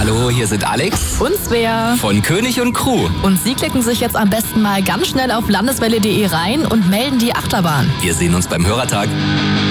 Hallo, hier sind Alex und Svea von König und Crew. Und Sie klicken sich jetzt am besten mal ganz schnell auf landeswelle.de rein und melden die Achterbahn. Wir sehen uns beim Hörertag.